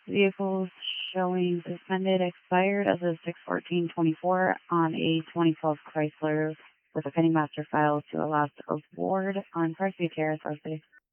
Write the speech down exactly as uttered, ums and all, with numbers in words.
vehicles showing suspended expired as of six fourteen twenty-four on a twenty twelve Chrysler with a pending master file to a last award on Parkview Terrace, North City.